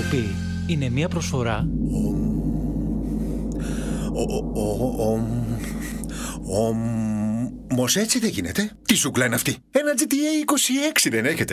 πει, είναι μια προσφορά. Όμως έτσι δεν γίνεται. Τι σούκλα είναι αυτή? Ένα GTA 26 δεν έχετε?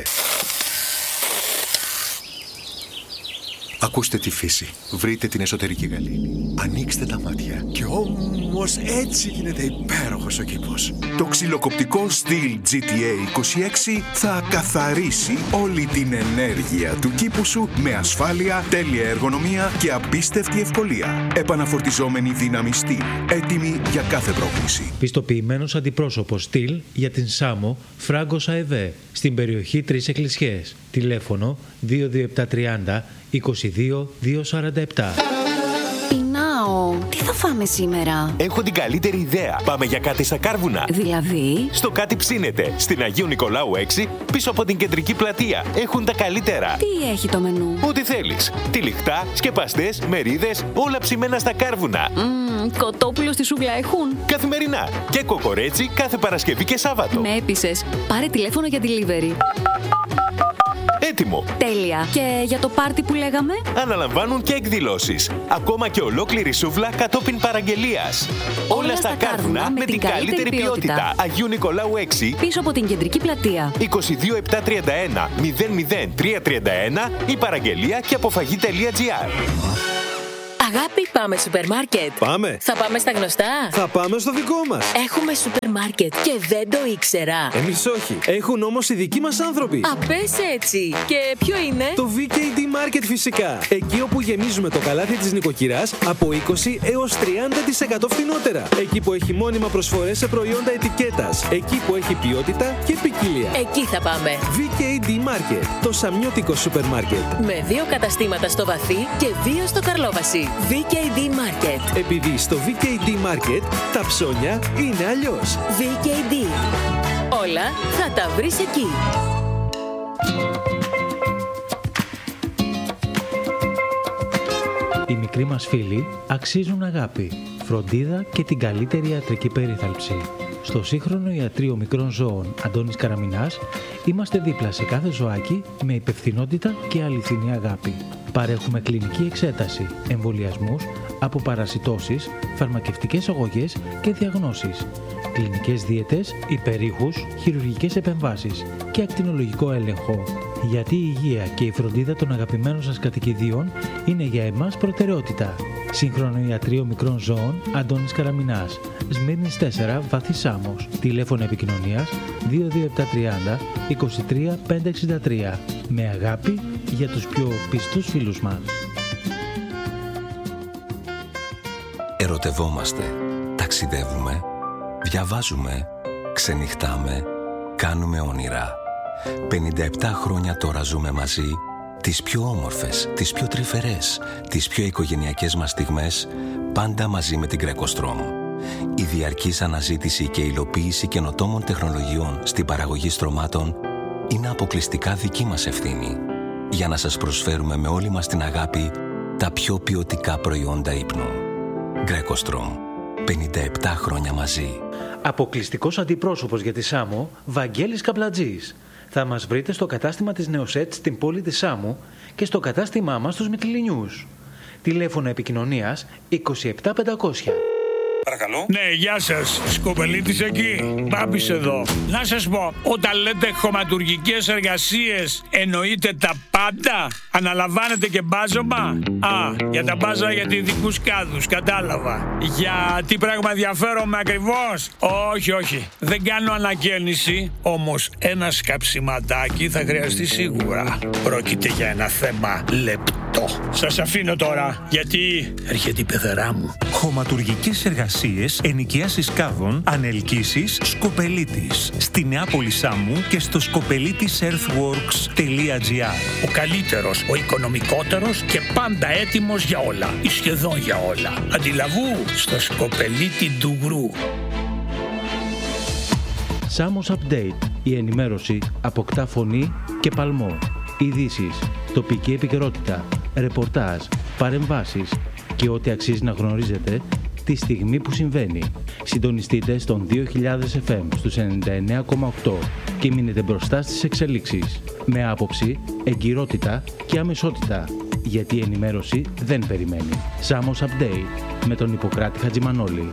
Ακούστε τη φύση. Βρείτε την εσωτερική γαλήνη. Ανοίξτε τα μάτια. Και όμως έτσι γίνεται υπέροχος ο κήπος. Το ξυλοκοπτικό στυλ GTA 26 θα καθαρίσει όλη την ενέργεια του κήπου σου με ασφάλεια, τέλεια εργονομία και απίστευτη ευκολία. Επαναφορτιζόμενη δύναμη στυλ. Έτοιμη για κάθε πρόκληση. Πιστοποιημένος αντιπρόσωπος στυλ για την Σάμο Φράγκο ΑΕΒ στην περιοχή Τρεις Εκκλησιές. Τηλέφωνο 22730 22-247. Πεινάω. Τι θα φάμε σήμερα? Έχω την καλύτερη ιδέα. Πάμε για κάτι στα Κάρβουνα. Δηλαδή? Στο Κάτι Ψήνεται. Στην Αγίου Νικολάου 6, πίσω από την κεντρική πλατεία. Έχουν τα καλύτερα. Τι έχει το μενού? Ό,τι θέλεις. Τυλιχτά, σκεπαστές, μερίδες, όλα ψημένα στα Κάρβουνα. Κοτόπουλο στη σούβλα έχουν? Καθημερινά. Και κοκορέτσι κάθε Παρασκευή και Σάββατο. Με έπεισες. Πάρε τηλέφωνο για delivery. Έτοιμο. Τέλεια. Και για το πάρτι που λέγαμε? Αναλαμβάνουν και εκδηλώσεις. Ακόμα και ολόκληρη σούβλα κατόπιν παραγγελίας. Όλα στα Κάρβουνα με την καλύτερη ποιότητα. Αγίου Νικολάου 6. Πίσω από την κεντρική πλατεία. 22731 00331 η παραγγελία και αποφαγή.gr. Αγάπη, πάμε σούπερ μάρκετ. Πάμε. Θα πάμε στα γνωστά. Θα πάμε στο δικό μας. Έχουμε σούπερ μάρκετ και δεν το ήξερα. Εμείς όχι. Έχουν όμως οι δικοί μας άνθρωποι. Πες έτσι. Και ποιο είναι? Το VKD Market φυσικά. Εκεί όπου γεμίζουμε το καλάθι της νοικοκυράς από 20 έως 30% φθηνότερα. Εκεί που έχει μόνιμα προσφορές σε προϊόντα ετικέτας. Εκεί που έχει ποιότητα και ποικιλία. Εκεί θα πάμε. VKD Market. Το σαμιώτικο σούπερ μάρκετ. Με 2 καταστήματα στο Βαθύ και 2 στο Καρλόβαση. VKD Market. Επειδή στο VKD Market τα ψώνια είναι αλλιώς. VKD. Όλα θα τα βρεις εκεί. Οι μικροί μας φίλοι αξίζουν αγάπη, φροντίδα και την καλύτερη ιατρική περίθαλψη. Στο σύγχρονο ιατρείο μικρών ζώων Αντώνης Καραμινάς είμαστε δίπλα σε κάθε ζωάκι με υπευθυνότητα και αληθινή αγάπη. Παρέχουμε κλινική εξέταση, εμβολιασμούς, αποπαρασιτώσεις, φαρμακευτικές αγωγές και διαγνώσεις, κλινικές δίαιτες, υπερήχους, χειρουργικές επεμβάσεις και ακτινολογικό έλεγχο. Γιατί η υγεία και η φροντίδα των αγαπημένων σας κατοικιδίων είναι για εμάς προτεραιότητα. Σύγχρονο ιατρείο μικρών ζώων Αντώνης Καραμινάς, Σμύρνης 4, Βαθύ Σάμος. Τηλέφωνο επικοινωνίας 22730 23 563. Με αγάπη για τους πιο πιστούς φίλους μας. Ερωτευόμαστε, ταξιδεύουμε, διαβάζουμε, ξενυχτάμε, κάνουμε όνειρα. 57 χρόνια τώρα ζούμε μαζί, τις πιο όμορφες, τις πιο τρυφερές, τις πιο οικογενειακές μας στιγμές, πάντα μαζί με την Greco-Strom. Η διαρκής αναζήτηση και υλοποίηση καινοτόμων τεχνολογιών στην παραγωγή στρωμάτων είναι αποκλειστικά δική μας ευθύνη, για να σας προσφέρουμε με όλη μας την αγάπη τα πιο ποιοτικά προϊόντα ύπνου. Greco-Strom. 57 χρόνια μαζί. Αποκλειστικός αντιπρόσωπος για τη Σάμο, Βαγγέλης Καπλατζής. Θα μας βρείτε στο κατάστημα της Νεοσέτ στην πόλη της Σάμου και στο κατάστημά μας στους Μυτιληνιούς. Τηλέφωνο επικοινωνίας 27500. Παρακαλώ. Ναι, γεια σας. Σκοπελίτης εκεί. Μπάμπης εδώ. Να σας πω, όταν λέτε χωματουργικές εργασίες, εννοείτε τα πάντα? Αναλαμβάνετε και μπάζωμα? Για τα μπάζα για ειδικούς κάδους, κατάλαβα. Για τι πράγμα ενδιαφέρομαι ακριβώς? Όχι. Δεν κάνω ανακαίνιση, όμως ένα σκαψιματάκι θα χρειαστεί σίγουρα. Πρόκειται για ένα θέμα λεπτό. Σας αφήνω τώρα, γιατί έρχεται η πεθερά μου. Χωματουργικές εργασίες, ενοικίασης κάδων, ανελκύσεις, Σκοπελίτης. Στη Νεάπολη Σάμου και στο skopelitis.earthworks.gr. Ο καλύτερος, ο οικονομικότερος και πάντα έτοιμος για όλα. Ή σχεδόν για όλα. Αντιλαβού στο Σκοπελίτη Ντουγρού. Σάμος Update. Η ενημέρωση αποκτά φωνή και παλμό. Ειδήσεις, τοπική επικαιρότητα, ρεπορτάζ, παρεμβάσεις και ό,τι αξίζει να γνωρίζετε τη στιγμή που συμβαίνει. Συντονιστείτε στον 2000 FM στους 99,8 και μείνετε μπροστά στις εξελίξεις. Με άποψη, εγκυρότητα και αμεσότητα. γιατί η ενημέρωση δεν περιμένει. Σάμος Update με τον Ιπποκράτη Χατζημανόλη.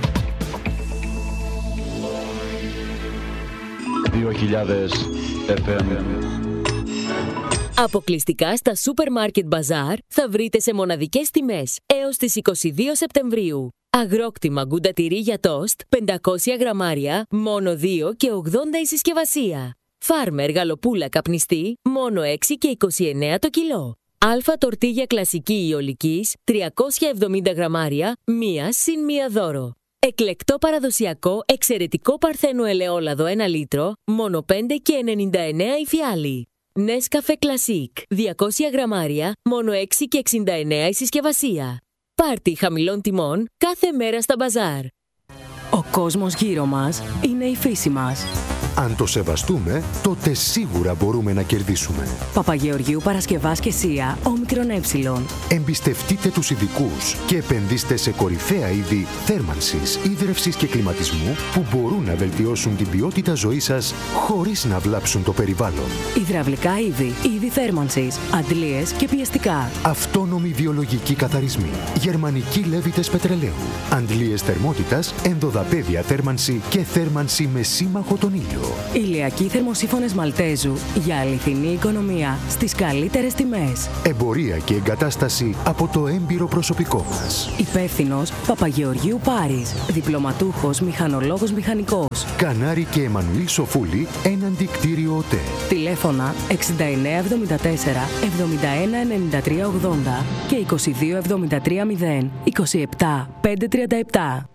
2000 FM. Αποκλειστικά στα Supermarket Bazaar θα βρείτε σε μοναδικές τιμές έως τις 22 Σεπτεμβρίου. Αγρόκτημα γκούντα τυρί για τόστ, 500 γραμμάρια, μόνο 2 και 80 η συσκευασία. Φάρμερ γαλοπούλα καπνιστή, μόνο 6 και 29 το κιλό. Αλφα τορτίγια κλασική ιολικής, 370 γραμμάρια, μία συν μία δώρο. Εκλεκτό παραδοσιακό εξαιρετικό παρθένο ελαιόλαδο 1 λίτρο, μόνο 5 και 99 η φιάλη. Νέσκαφε κλασικ, 200 γραμμάρια, μόνο 6 και 69 η συσκευασία. Πάρτι χαμηλών τιμών κάθε μέρα στα μπαζάρ. Ο κόσμος γύρω μας είναι η φύση μας. Αν το σεβαστούμε, τότε σίγουρα μπορούμε να κερδίσουμε. Παπαγεωργίου Παρασκευάς και ΣΥΑ, ΟΜΕ. Εμπιστευτείτε τους ειδικούς και επενδύστε σε κορυφαία είδη θέρμανσης, ίδρευσης και κλιματισμού που μπορούν να βελτιώσουν την ποιότητα ζωής σας χωρίς να βλάψουν το περιβάλλον. Υδραυλικά είδη θέρμανσης, αντλίες και πιεστικά. Αυτόνομοι βιολογικοί καθαρισμοί, γερμανικοί λέβητες πετρελαίου, αντλίες θερμότητας, ενδοδαπέδια θέρμανση και θέρμανση με σύμμαχο τον ήλιο. Ηλιακοί θερμοσύφωνες Μαλτέζου για αληθινή οικονομία στις καλύτερες τιμές. Εμπορία και εγκατάσταση από το έμπειρο προσωπικό μας. Υπεύθυνος Παπαγεωργίου Πάρης. Διπλωματούχος μηχανολόγος μηχανικός. Κανάρη και Εμμανουήλ Σοφούλη, έναντι κτίριο ΟΤΕ. Τηλέφωνα 6974 7193 80 και 2273 0 27 537.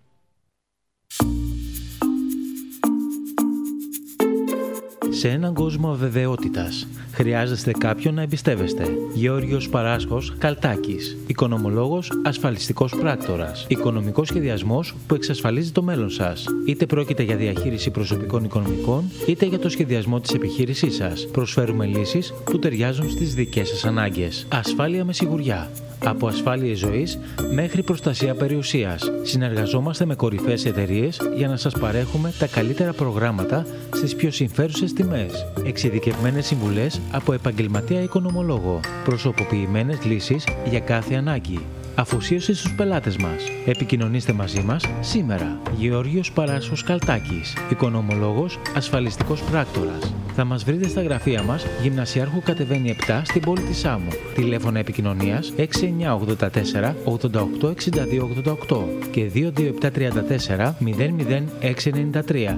Σε έναν κόσμο αβεβαιότητας, χρειάζεστε κάποιον να εμπιστεύεστε. Γεώργιος Παράσχος Καλτάκης. Οικονομολόγος, ασφαλιστικός πράκτορας. Οικονομικός σχεδιασμός που εξασφαλίζει το μέλλον σας. Είτε πρόκειται για διαχείριση προσωπικών οικονομικών, είτε για το σχεδιασμό της επιχείρησής σας. Προσφέρουμε λύσεις που ταιριάζουν στις δικές σας ανάγκες. Ασφάλεια με σιγουριά. Από ασφάλειες ζωής μέχρι προστασία περιουσίας. Συνεργαζόμαστε με κορυφαίες εταιρείες για να σας παρέχουμε τα καλύτερα προγράμματα στις πιο συμφέρουσες τιμές. Εξειδικευμένες συμβουλές από επαγγελματία οικονομολόγο. Προσωποποιημένες λύσεις για κάθε ανάγκη. Αφοσίωση στους πελάτες μας. Επικοινωνήστε μαζί μας σήμερα. Γεώργιος Παράσχος Καλτάκης. Οικονομολόγος, ασφαλιστικός πράκτορας. Θα μας βρείτε στα γραφεία μας, Γυμνασιάρχου κατεβαίνει 7 στην πόλη της Σάμου. Τηλέφωνα επικοινωνίας 6984 88 62 88 και 22734 00693.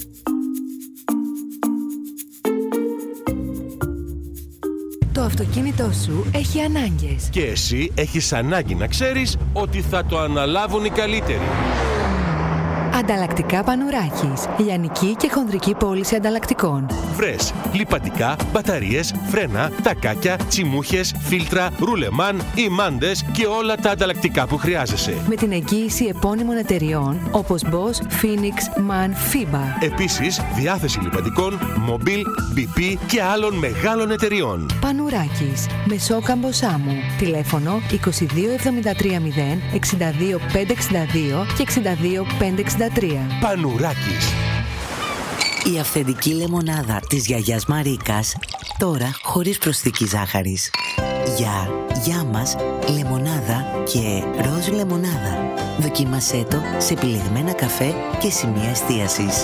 Το αυτοκίνητό σου έχει ανάγκες. Και εσύ έχεις ανάγκη να ξέρεις ότι θα το αναλάβουν οι καλύτεροι. Ανταλλακτικά Πανουράκης. Λιανική και χονδρική πώληση ανταλλακτικών. Βρες λιπαντικά, μπαταρίες, φρένα, τακάκια, τσιμούχες, φίλτρα, ρουλεμάν, ημάντες και όλα τα ανταλλακτικά που χρειάζεσαι. Με την εγγύηση επώνυμων εταιριών όπως Bosch, Phoenix, MAN, FIBA. Επίσης, διάθεση λιπαντικών, Mobil, BP και άλλων μεγάλων εταιριών. Πανουράκης. Μεσόκαμπο Σάμου. Τηλέφωνο 2273 0 62 562 και 62 563. Πανουράκης. Η αυθεντική λεμονάδα της γιαγιάς Μαρίκας, τώρα χωρίς προσθήκη ζάχαρης. Για μας, λεμονάδα και ροζ λεμονάδα. Δοκίμασέ το σε επιλεγμένα καφέ και σημεία εστίασης.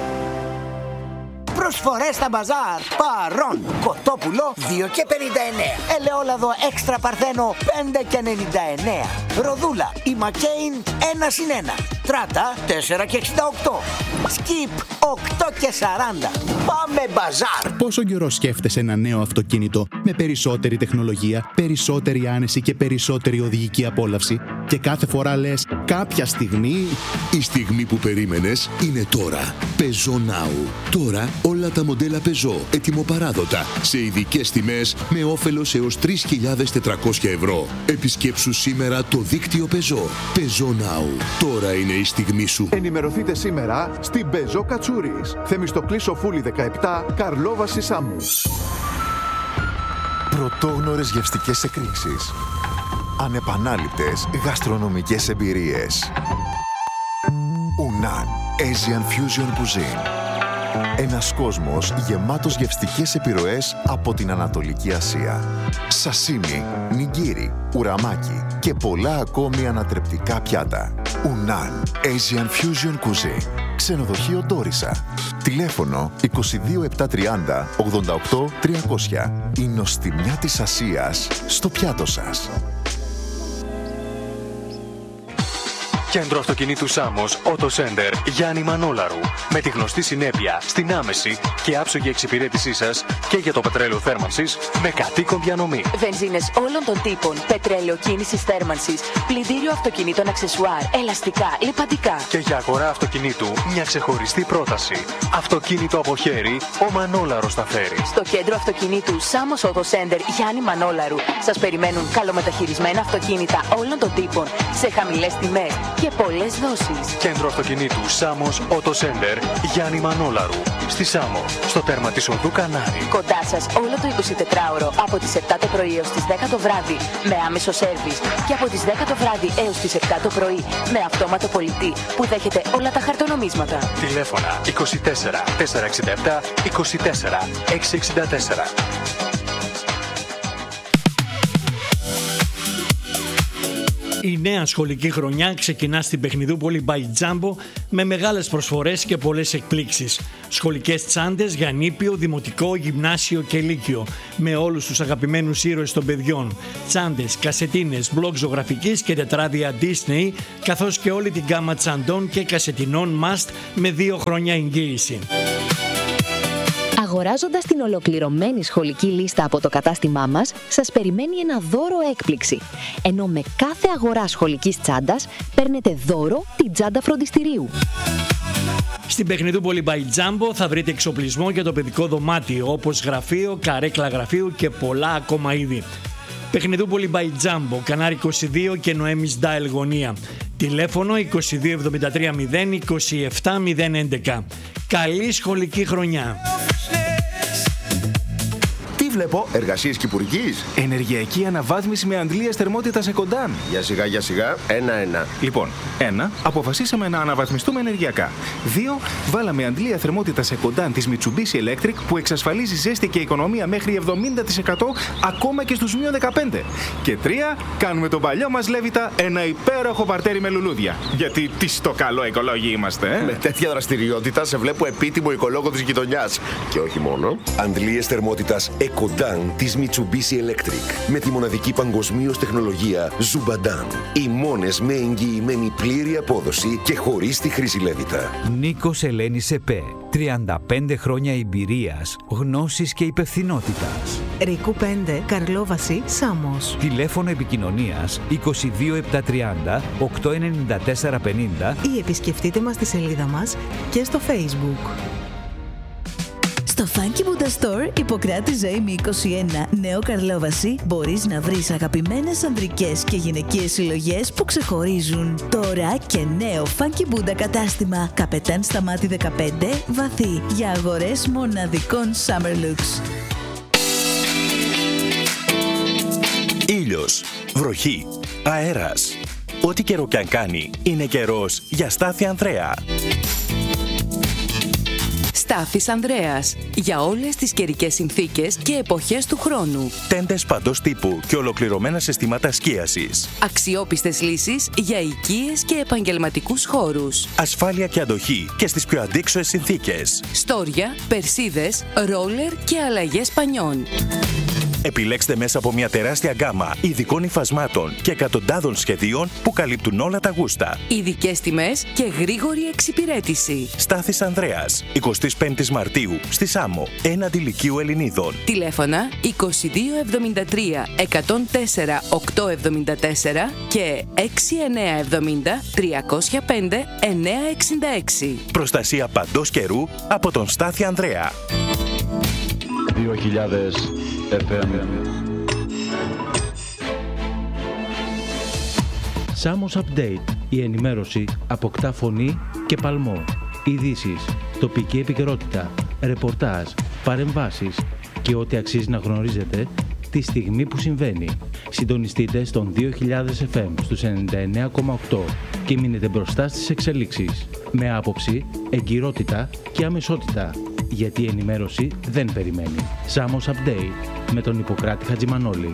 Προσφορές στα μπαζάρ. Παρών. Κοτόπουλο 2 και 59. Ελαιόλαδο έξτρα παρθένο 5 και 99. Ροδούλα η Μακέιν 1 συν 1. Τράτα 4 και 68. Σκιπ 8 και 40. Πάμε μπαζάρ. Πόσο καιρό σκέφτεσαι ένα νέο αυτοκίνητο με περισσότερη τεχνολογία, περισσότερη άνεση και περισσότερη οδηγική απόλαυση και κάθε φορά λες κάποια στιγμή... Η στιγμή που περίμενες είναι τώρα. Peugeot Now. Τώρα όλα τα μοντέλα Peugeot ετοιμοπαράδοτα σε ειδικές τιμές με όφελος έως 3.400 ευρώ. Επισκέψου σήμερα το δίκτυο Peugeot. Peugeot Now. Τώρα είναι η στιγμή σου. Ενημερωθείτε σήμερα στην Peugeot Κατσούρης. Θεμιστοκλή Σοφούλη 17, Καρλόβαση Σάμου. Πρωτόγνωρες γευστικές εκρήξεις. Ανεπανάληπτες γαστρονομικές εμπειρίες. Unan Asian Fusion Cuisine. Ένας κόσμος γεμάτος γευστικές επιρροές από την Ανατολική Ασία. Σασίμι, νιγκίρι, ουραμάκι και πολλά ακόμη ανατρεπτικά πιάτα. Ουνάν, Asian Fusion Cuisine. Ξενοδοχείο Ντόρισα. Τηλέφωνο 22730 88 300. Η νοστιμιά της Ασίας στο πιάτο σας. Κέντρο αυτοκινήτου Σάμος Auto Center Γιάννη Μανόλαρου. Με τη γνωστή συνέπεια στην άμεση και άψογη εξυπηρέτησή σας και για το πετρέλαιο θέρμανσης με κατοίκον διανομή. Βενζίνες όλων των τύπων, πετρέλαιο κίνησης θέρμανσης, πλυντήριο αυτοκινήτων αξεσουάρ, ελαστικά, λιπαντικά. Και για αγορά αυτοκινήτου μια ξεχωριστή πρόταση. Αυτοκίνητο από χέρι, ο Μανόλαρος τα φέρει. Στο κέντρο αυτοκινήτου Σάμος Auto Center Γιάννη Μανόλαρου σας περιμένουν καλομεταχειρισμένα αυτοκίνητα όλων των τύπων σε χαμηλές τιμές και πολλές δόσεις. Κέντρο αυτοκινήτου Σάμος Auto Center Γιάννη Μανόλαρου. Στη Σάμο, στο τέρμα της οδού Κανάρη. Κοντά σας όλο το 24ωρο από τις 7 το πρωί έως τις 10 το βράδυ με άμεσο σέρβις και από τις 10 το βράδυ έως τις 7 το πρωί με αυτόματο πολιτή που δέχεται όλα τα χαρτονομίσματα. Τηλέφωνα 24 467 24 664. Η νέα σχολική χρονιά ξεκινά στην Παιχνιδούπολη by Jumbo με μεγάλες προσφορές και πολλές εκπλήξεις. Σχολικές τσάντες για νήπιο, δημοτικό, γυμνάσιο και λύκειο με όλους τους αγαπημένους ήρωες των παιδιών. Τσάντες, κασετίνες, μπλοκ ζωγραφικής και τετράδια Disney, καθώς και όλη την γκάμα τσαντών και κασετινών Must με 2 χρόνια εγγύηση. Αγοράζοντας την ολοκληρωμένη σχολική λίστα από το κατάστημά μας, σας περιμένει ένα δώρο έκπληξη. Ενώ με κάθε αγορά σχολικής τσάντας παίρνετε δώρο την τσάντα φροντιστηρίου. Στην Παιχνιδούπολη by Jumbo θα βρείτε εξοπλισμό για το παιδικό δωμάτιο, όπως γραφείο, καρέκλα γραφείου και πολλά ακόμα είδη. Παιχνιδούπολη by Jumbo, Κανάρι 22 και Νοέμις Ντάιλ γωνία. Τηλέφωνο 2273 0 27 011. Καλή σχολική χρονιά! Βλέπω εργασίες κυπουρικής. Ενεργειακή αναβάθμιση με αντλίες θερμότητας Εκοντάν. Για σιγά, για σιγά. 1-1. Λοιπόν, 1. Αποφασίσαμε να αναβαθμιστούμε ενεργειακά. 2. Βάλαμε αντλία θερμότητας Εκοντάν της Mitsubishi Electric που εξασφαλίζει ζέστη και οικονομία μέχρι 70% ακόμα και στους -15. Και 3. Κάνουμε τον παλιό μας Λέβητα ένα υπέροχο παρτέρι με λουλούδια. Γιατί τι στο καλό οικολόγοι είμαστε, Με τέτοια δραστηριότητα σε βλέπω επίτιμο οικολόγο της γειτονιάς. Και όχι μόνο. Αντλίες θερμότητας Εκοντάν της Mitsubishi Electric. Με τη μοναδική παγκοσμίως τεχνολογία Zubadan. Οι μόνες με εγγυημένη πλήρη απόδοση και χωρίς τη χρήση Λέβητα. Νίκος Ελένης ΕΠΕ. 35 χρόνια εμπειρίας, γνώσης και υπευθυνότητας. Ρίκου 5, Καρλόβαση, Σάμος. Τηλέφωνο επικοινωνίας 22730 89450 ή επισκεφτείτε μας στη σελίδα μας και στο Facebook. Στο Funky Buddha Store, Ιπποκράτη Ζωήμη 21, Νέο Καρλόβαση, μπορείς να βρεις αγαπημένες ανδρικές και γυναικείες συλλογές που ξεχωρίζουν. Τώρα και νέο Funky Buddha κατάστημα, Καπετάν Σταμάτη 15, βαθύ, για αγορές μοναδικών summer looks. Ήλιος, βροχή, αέρας. Ό,τι καιρό κι αν κάνει, είναι καιρός για Στάθη Ανδρέα. Στάθης Ανδρέας. Για όλες τις καιρικές συνθήκες και εποχές του χρόνου. Τέντες παντός τύπου και ολοκληρωμένα συστήματα σκίασης. Αξιόπιστες λύσεις για οικίες και επαγγελματικούς χώρους. Ασφάλεια και αντοχή και στις πιο αντίξωες συνθήκες. Στόρια, περσίδες, ρόλερ και αλλαγές πανιών. Επιλέξτε μέσα από μια τεράστια γκάμα ειδικών υφασμάτων και εκατοντάδων σχεδίων που καλύπτουν όλα τα γούστα. Ειδικές τιμές και γρήγορη εξυπηρέτηση. Στάθης Ανδρέας, 25 Μαρτίου, στη Σάμο, έναντι Λυκείου Ελληνίδων. Τηλέφωνα 2273 104 874 και 6970 305 966. Προστασία παντός καιρού από τον Στάθη Ανδρέα. 2000 FM. Σάμος Update. Η ενημέρωση αποκτά φωνή και παλμό. Ειδήσεις, τοπική επικαιρότητα, ρεπορτάζ, παρεμβάσεις και ό,τι αξίζει να γνωρίζετε τη στιγμή που συμβαίνει. Συντονιστείτε στον 2000 FM στους 99,8 και μείνετε μπροστά στις εξελίξεις. Με άποψη, εγκυρότητα και αμεσότητα. Γιατί η ενημέρωση δεν περιμένει. Σάμος Update με τον Ιπποκράτη Χατζημανόλη.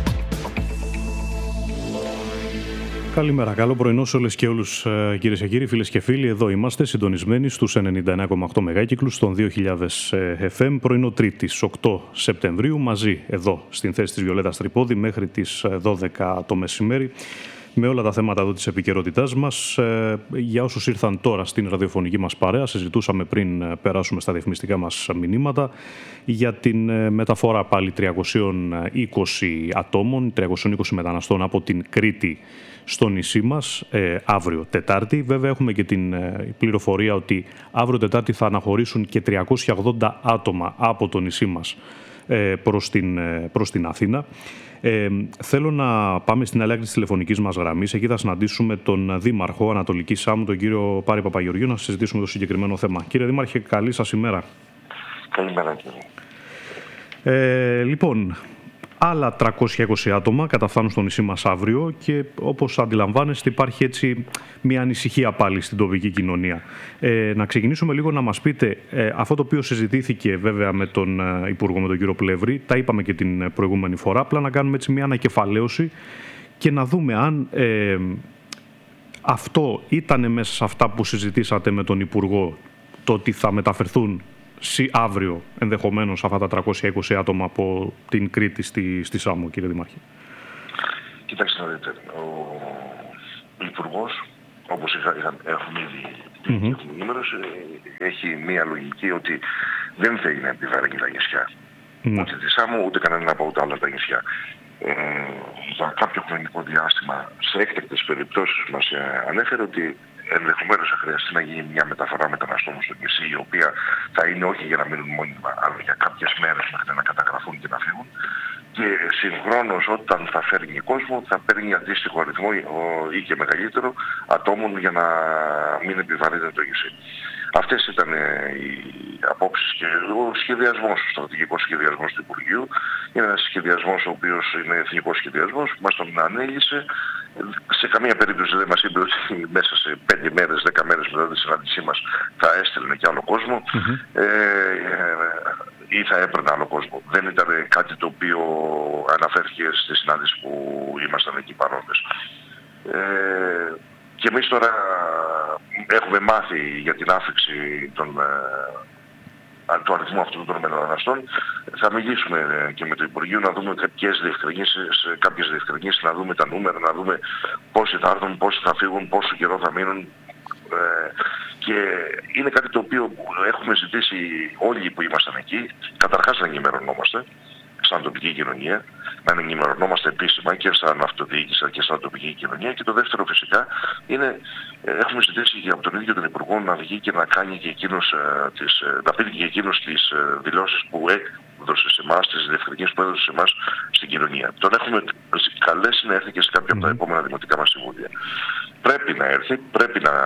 Καλημέρα, καλό πρωινό σε όλες και όλους, κυρίες και κύριοι, φίλες και φίλοι. Εδώ είμαστε συντονισμένοι στους 99,8 μεγάκυκλους, στον 2000 FM, πρωινό Τρίτης, 8 Σεπτεμβρίου, μαζί εδώ στην θέση της Βιολέτας Τρυπόδη μέχρι τις 12 το μεσημέρι, με όλα τα θέματα εδώ της επικαιρότητάς μας. Για όσους ήρθαν τώρα στην ραδιοφωνική μας παρέα, συζητούσαμε πριν περάσουμε στα διαφημιστικά μας μηνύματα για την μεταφορά πάλι 320 ατόμων, 320 μεταναστών από την Κρήτη στο νησί μας αύριο Τετάρτη. Βέβαια έχουμε και την πληροφορία ότι αύριο Τετάρτη θα αναχωρήσουν και 380 άτομα από το νησί μας προς την Αθήνα. Θέλω να πάμε στην αλλαγή της τηλεφωνικής μας γραμμής. Εκεί θα συναντήσουμε τον Δήμαρχο Ανατολικής Σάμου, τον κύριο Πάρη Παπαγεωργίου, να συζητήσουμε το συγκεκριμένο θέμα. Κύριε Δήμαρχε, καλή σας ημέρα. Καλημέρα, κύριε. Λοιπόν, άλλα 320 άτομα καταφθάνουν στο νησί μας αύριο και όπως αντιλαμβάνεστε υπάρχει έτσι μια ανησυχία πάλι στην τοπική κοινωνία. Να ξεκινήσουμε λίγο να μας πείτε αυτό το οποίο συζητήθηκε βέβαια με τον Υπουργό, με τον κύριο Πλεύρη, τα είπαμε και την προηγούμενη φορά, απλά να κάνουμε έτσι μια ανακεφαλαίωση και να δούμε αν αυτό ήταν μέσα σε αυτά που συζητήσατε με τον Υπουργό, το ότι θα μεταφερθούν αύριο ενδεχομένως αυτά τα 320 άτομα από την Κρήτη στη Σάμο, κύριε Δήμαρχε. Κοιτάξτε να δείτε, ο Υπουργός, όπως έχουμε ήδη ενημέρωση, έχει μία λογική ότι δεν θέλει να επιβαρύνει τα νησιά. Ούτε τη Σάμο, ούτε κανένα από τα άλλα τα νησιά. Για κάποιο χρονικό διάστημα, σε έκτακτες περιπτώσεις μας ανέφερε ότι ενδεχομένως θα χρειαστεί να γίνει μια μεταφορά μεταναστών στο νησί, η οποία θα είναι όχι για να μείνουν μόνιμα, αλλά για κάποιες μέρες μέχρι να καταγραφούν και να φύγουν. Και συγχρόνως όταν θα φέρνει κόσμο, θα παίρνει αντίστοιχο αριθμό ή και μεγαλύτερο ατόμων για να μην επιβαρύνεται το νησί. Αυτές ήταν οι απόψεις και ο σχεδιασμός, ο στρατηγικός σχεδιασμός του Υπουργείου. Είναι ένας σχεδιασμός ο οποίος είναι εθνικός σχεδιασμός, μας τον ανέλησε. Σε καμία περίπτωση δεν μας είπε ότι μέσα σε 5 μέρες, 10 μέρες μετά τη συνάντησή μας θα έστελνε και άλλο κόσμο ή θα έπαιρνε άλλο κόσμο. Δεν ήταν κάτι το οποίο αναφέρθηκε στη συνάντηση που ήμασταν εκεί παρόντες. Και εμείς τώρα έχουμε μάθει για την άφηξη του αριθμού αυτών των μεταναστών. Θα μιλήσουμε και με το Υπουργείο να δούμε κάποιες διευκρινήσεις, να δούμε τα νούμερα, να δούμε πόσοι θα έρθουν, πόσοι θα φύγουν, πόσο καιρό θα μείνουν. Και είναι κάτι το οποίο έχουμε ζητήσει όλοι που ήμασταν εκεί, καταρχάς να ενημερωνόμαστε σαν τοπική κοινωνία, να ενημερωνόμαστε επίσημα και σαν αυτοδιοίκηση και σαν τοπική κοινωνία. Και το δεύτερο φυσικά είναι, έχουμε ζητήσει από τον ίδιο τον Υπουργό να βγει και να κάνει και εκείνος να πει και εκείνος τις δηλώσεις που έδωσε σε εμάς, τις διευκρινήσεις που έδωσε σε εμάς στην κοινωνία. Τον έχουμε καλέσει να έρθει και σε κάποια από τα επόμενα δημοτικά μας συμβούλια. Πρέπει να έρθει, πρέπει να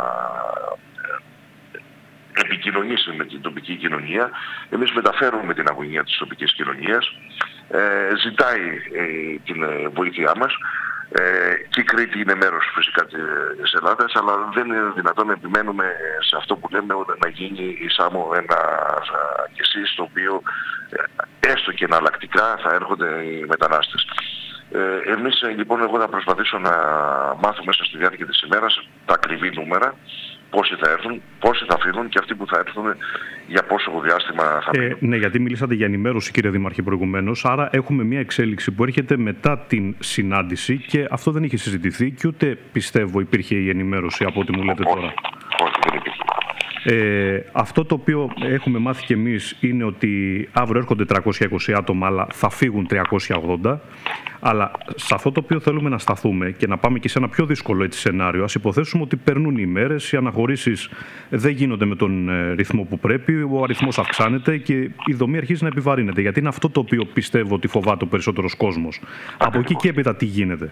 επικοινωνήσει με την τοπική κοινωνία. Εμείς μεταφέρουμε την αγωνία της τοπικής κοινωνίας. Ζητάει την βοήθειά μας. Και η Κρήτη είναι μέρος φυσικά της Ελλάδας, αλλά δεν είναι δυνατόν να επιμένουμε σε αυτό που λέμε να γίνει η Σάμο ένα νησί στο οποίο έστω και εναλλακτικά θα έρχονται οι μετανάστες. Εμείς λοιπόν, εγώ θα προσπαθήσω να μάθω μέσα στη διάρκεια της ημέρας τα ακριβή νούμερα, πόσοι θα έρθουν, πόσοι θα φύγουν και αυτοί που θα έρθουν για πόσο διάστημα θα μείνουν. Ναι, γιατί μιλήσατε για ενημέρωση, κύριε Δήμαρχε, προηγουμένως. Άρα έχουμε μια εξέλιξη που έρχεται μετά την συνάντηση και αυτό δεν είχε συζητηθεί και ούτε πιστεύω υπήρχε η ενημέρωση από ό,τι μου λέτε τώρα. Όχι, δεν υπήρχε. Αυτό το οποίο έχουμε μάθει και εμείς είναι ότι αύριο έρχονται 320 άτομα, αλλά θα φύγουν 380. Αλλά σε αυτό το οποίο θέλουμε να σταθούμε και να πάμε και σε ένα πιο δύσκολο έτσι σενάριο, ας υποθέσουμε ότι περνούν οι μέρες, οι αναχωρήσεις δεν γίνονται με τον ρυθμό που πρέπει, ο αριθμός αυξάνεται και η δομή αρχίζει να επιβαρύνεται. Γιατί είναι αυτό το οποίο πιστεύω ότι φοβάται ο περισσότερος κόσμος. Από εκεί και έπειτα τι γίνεται?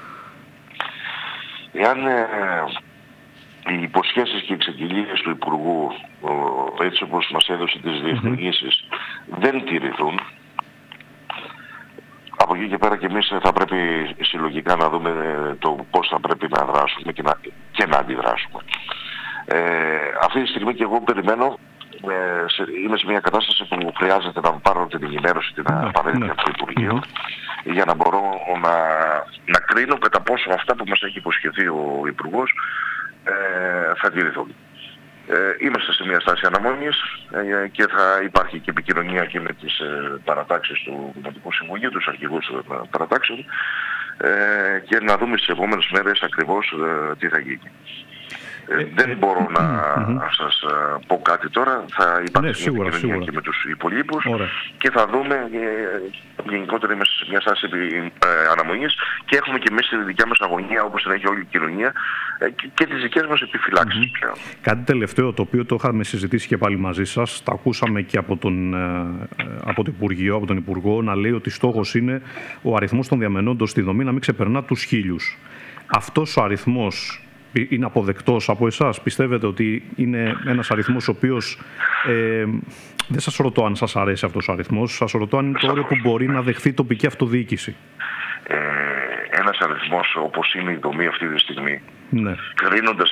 Εάν οι υποσχέσεις και οι εξαγγελίες του Υπουργού, έτσι όπως μας έδωσε τις διευκρινήσεις, δεν τηρηθούν, Από εκεί και πέρα και εμείς θα πρέπει συλλογικά να δούμε το πώς θα πρέπει να δράσουμε και να αντιδράσουμε. Αυτή τη στιγμή και εγώ περιμένω, είμαι σε μια κατάσταση που χρειάζεται να πάρω την ενημέρωση, την απαραίτητη από το Υπουργείο, για να μπορώ να κρίνω κατά πόσο αυτά που μας έχει υποσχεθεί ο Υπουργός θα τηρηθούν. Είμαστε σε μια στάση αναμονής και θα υπάρχει και επικοινωνία και με τις παρατάξεις του Δημοτικού Συμβουλίου, τους αρχηγούς των παρατάξεων, και να δούμε στις επόμενες μέρες ακριβώς τι θα γίνει. Δεν μπορώ να σας πω κάτι τώρα, θα υπάρξει μια επικοινωνία και με τους υπολείπους και θα δούμε. Γενικότερα είμαστε σε μια στάση αναμονής και έχουμε και εμείς τη δικιά μας αγωνία, όπως την έχει όλη η κοινωνία, και τις δικές μας επιφυλάξεις πλέον. Κάτι τελευταίο, το οποίο το είχαμε συζητήσει και πάλι μαζί σας, τα ακούσαμε και από το Υπουργείο, από τον Υπουργό, να λέει ότι στόχος είναι ο αριθμός των διαμενόντων στη δομή να μην ξεπερνά τους 1.000. Αυτός ο αριθμός είναι αποδεκτός από εσάς? Πιστεύετε ότι είναι ένας αριθμός ο οποίος, δεν σας ρωτώ αν σας αρέσει αυτός ο αριθμός, σας ρωτώ αν είναι το όριο που μπορεί να δεχθεί η τοπική αυτοδιοίκηση? Ένας αριθμός όπως είναι η δομή αυτή τη στιγμή, κρίνοντας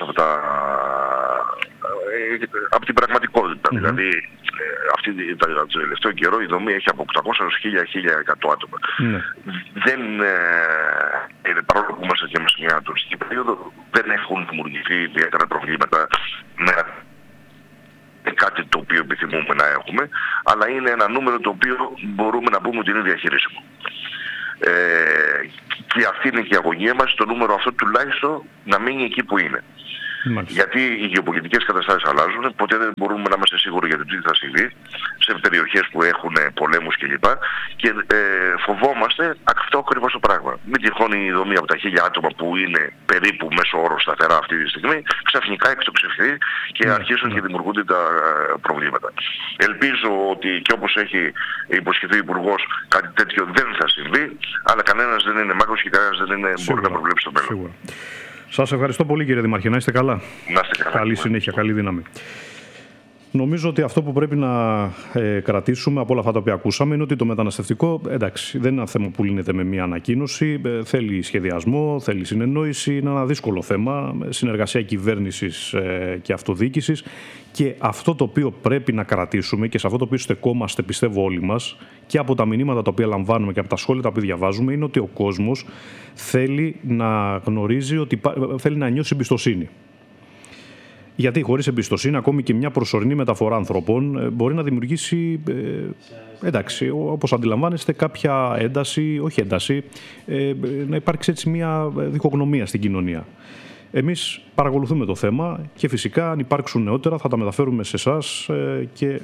από την πραγματικότητα, δηλαδή το τελευταίο καιρό η δομή έχει από 800 έως 1.000-1.100 άτομα. Δεν, παρόλο που είμαστε και σε μια τουριστική περίοδο, δεν έχουν δημιουργηθεί ιδιαίτερα προβλήματα με κάτι το οποίο επιθυμούμε να έχουμε, αλλά είναι ένα νούμερο το οποίο μπορούμε να πούμε ότι είναι διαχειρίσιμο. Και αυτή είναι και η αγωνία μας, το νούμερο αυτό τουλάχιστον να μείνει εκεί που είναι. Γιατί οι γεωπολιτικές καταστάσεις αλλάζουν, ποτέ δεν μπορούμε να είμαστε σίγουροι για το τι θα συμβεί σε περιοχές που έχουν πολέμους κλπ. Και φοβόμαστε αυτό ακριβώς το πράγμα. Μην τυχόν η δομή από τα 1.000 άτομα που είναι περίπου μέσο όρο σταθερά αυτή τη στιγμή, ξαφνικά εκτοξευθεί και αρχίσουν και δημιουργούνται τα προβλήματα. Ελπίζω ότι και όπως έχει υποσχεθεί ο Υπουργός, κάτι τέτοιο δεν θα συμβεί, αλλά κανένας δεν είναι μάγος και κανένας δεν μπορεί να προβλέψει το μέλλον. Σας ευχαριστώ πολύ, κύριε Δημαρχέ. Να είστε καλά. Να είστε καλά. Καλή συνέχεια, καλή δύναμη. Νομίζω ότι αυτό που πρέπει να κρατήσουμε από όλα αυτά τα οποία ακούσαμε είναι ότι το μεταναστευτικό, εντάξει, δεν είναι ένα θέμα που λύνεται με μία ανακοίνωση. Θέλει σχεδιασμό, θέλει συνεννόηση. Είναι ένα δύσκολο θέμα. Συνεργασία κυβέρνησης και αυτοδιοίκησης. Και αυτό το οποίο πρέπει να κρατήσουμε και σε αυτό το οποίο στεκόμαστε, πιστεύω όλοι μας, και από τα μηνύματα τα οποία λαμβάνουμε και από τα σχόλια τα οποία διαβάζουμε, είναι ότι ο κόσμος θέλει να γνωρίζει, ότι θέλει να νιώσει εμπιστοσύνη. Γιατί χωρίς εμπιστοσύνη, ακόμη και μια προσωρινή μεταφορά ανθρώπων μπορεί να δημιουργήσει, εντάξει, όπως αντιλαμβάνεστε, κάποια ένταση, όχι ένταση, να υπάρξει έτσι μια διχογνωμία στην κοινωνία. Εμείς παρακολουθούμε το θέμα και φυσικά αν υπάρξουν νεότερα θα τα μεταφέρουμε σε εσάς και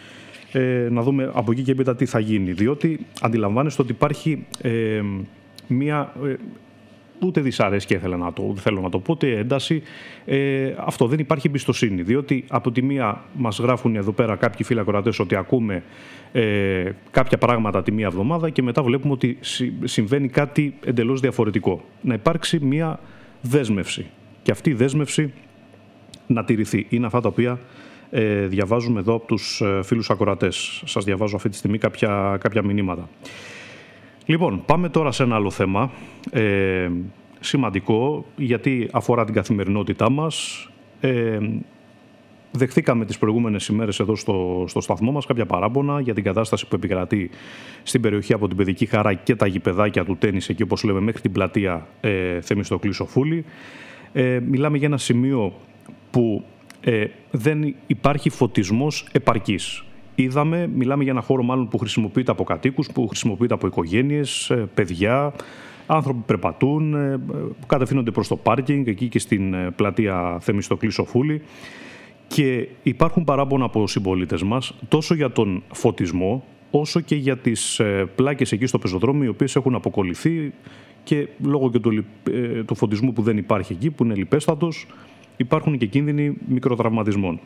να δούμε από εκεί και έπειτα τι θα γίνει. Διότι αντιλαμβάνεστε ότι υπάρχει μια... ούτε δυσαρέσκεια θέλω να το πω, ούτε ένταση. Αυτό, δεν υπάρχει εμπιστοσύνη. Διότι από τη μία μας γράφουν εδώ πέρα κάποιοι φίλοι ακροατές ότι ακούμε κάποια πράγματα τη μία εβδομάδα και μετά βλέπουμε ότι συμβαίνει κάτι εντελώς διαφορετικό. Να υπάρξει μία δέσμευση. Και αυτή η δέσμευση να τηρηθεί. Είναι αυτά τα οποία διαβάζουμε εδώ από τους φίλους ακροατές. Σας διαβάζω αυτή τη στιγμή κάποια μηνύματα. Λοιπόν, πάμε τώρα σε ένα άλλο θέμα, σημαντικό, γιατί αφορά την καθημερινότητά μας. Δεχθήκαμε τις προηγούμενες ημέρες εδώ στο σταθμό μας κάποια παράπονα για την κατάσταση που επικρατεί στην περιοχή από την Παιδική Χαρά και τα γηπεδάκια του τένις, εκεί όπως λέμε μέχρι την πλατεία Θεμιστοκλή Σοφούλη. Μιλάμε για ένα σημείο που δεν υπάρχει φωτισμός επαρκής. Μιλάμε για ένα χώρο μάλλον που χρησιμοποιείται από κατοίκους, που χρησιμοποιείται από οικογένειες, παιδιά, άνθρωποι που περπατούν, που κατευθύνονται προς το πάρκινγκ, εκεί και στην πλατεία Θεμιστοκλή Σοφούλη. Και υπάρχουν παράπονα από συμπολίτες μας τόσο για τον φωτισμό, όσο και για τις πλάκες εκεί στο πεζοδρόμιο, οι οποίες έχουν αποκολληθεί και λόγω και του φωτισμού που δεν υπάρχει εκεί, που είναι λιπέστατος, υπάρχουν και κίνδυνοι μικροτραυματισμών.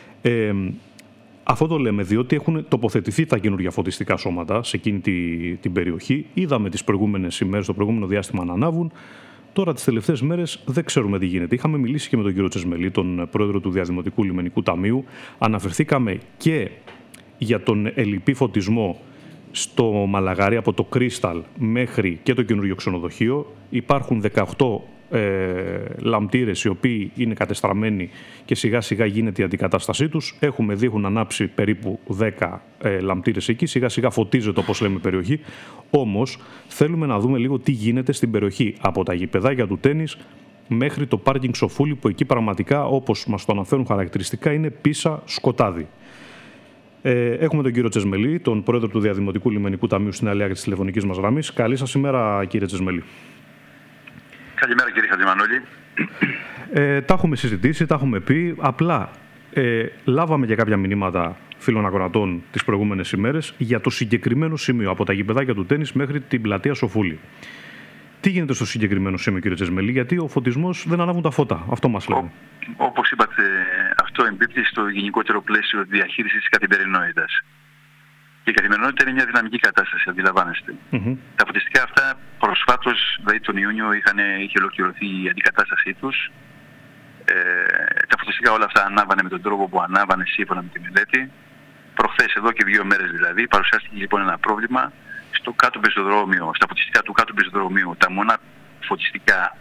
Αυτό το λέμε διότι έχουν τοποθετηθεί τα καινούργια φωτιστικά σώματα σε εκείνη την περιοχή. Είδαμε τις προηγούμενες ημέρες, το προηγούμενο διάστημα να ανάβουν. Τώρα τις τελευταίες μέρες δεν ξέρουμε τι γίνεται. Είχαμε μιλήσει και με τον κύριο Τσεσμελή, τον πρόεδρο του Διαδημοτικού Λιμενικού Ταμείου. Αναφερθήκαμε και για τον ελλειπή φωτισμό Στο Μαλαγάρι, από το Crystal μέχρι και το καινούριο ξενοδοχείο, υπάρχουν 18 λαμπτήρες οι οποίοι είναι κατεστραμμένοι και σιγά σιγά γίνεται η αντικατάστασή τους. Έχουμε δει, έχουν ανάψει περίπου 10 λαμπτήρες εκεί, σιγά σιγά φωτίζεται, όπως λέμε, η περιοχή. Όμως θέλουμε να δούμε λίγο τι γίνεται στην περιοχή, από τα γηπεδάκια του τένις μέχρι το πάρκινγκ Σοφούλη, που εκεί πραγματικά, όπως μας το αναφέρουν χαρακτηριστικά, είναι πίσα σκοτάδι. Έχουμε τον κύριο Τσεσμελή, τον πρόεδρο του Διαδημοτικού Λιμενικού Ταμείου στην άλλη άκρη της τηλεφωνικής μας γραμμής. Καλή σας ημέρα, κύριε Τσεσμελή. Καλημέρα, κύριε Χατζημανόλη. Τα έχουμε συζητήσει, τα έχουμε πει. Απλά λάβαμε και κάποια μηνύματα φίλων ακροατών τις προηγούμενες ημέρες για το συγκεκριμένο σημείο, από τα γηπεδάκια του τένις μέχρι την πλατεία Σοφούλη. Τι γίνεται στο συγκεκριμένο σημείο, κύριε Τσεσμελή, γιατί ο φωτισμός δεν ανάβουν τα φώτα. Αυτό μας λένε. Όπως είπατε, αυτό εμπίπτει στο γενικότερο πλαίσιο διαχείρισης της καθημερινότητας. Και η καθημερινότητα είναι μια δυναμική κατάσταση, αντιλαμβάνεστε. Τα φωτιστικά αυτά προσφάτως, δηλαδή τον Ιούνιο, είχε ολοκληρωθεί η αντικατάστασή τους. Τα φωτιστικά όλα αυτά ανάβανε με τον τρόπο που ανάβανε σύμφωνα με τη μελέτη. Προχθές, εδώ και 2 μέρες δηλαδή, παρουσιάστηκε λοιπόν ένα πρόβλημα. Στο κάτω πεζοδρόμιο, στα φωτιστικά του κάτω πεζοδρομίου, τα μόνα φωτιστικά